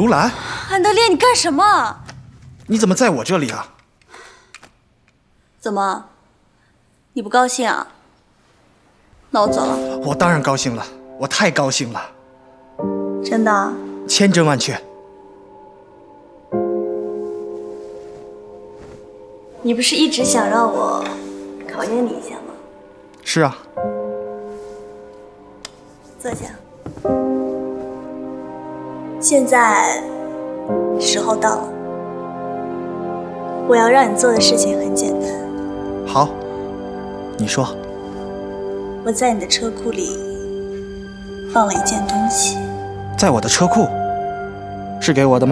卢兰， 安德烈，你干什么？ 你怎么在我这里啊？ 怎么？你不高兴啊？那我走了。 我当然高兴了，我太高兴了。 真的？ 千真万确。 你不是一直想让我考验你一下吗？ 是啊。 坐下。现在时候到了，我要让你做的事情很简单。 好，你说。 我在你的车库里放了一件东西。 在我的车库？是给我的吗？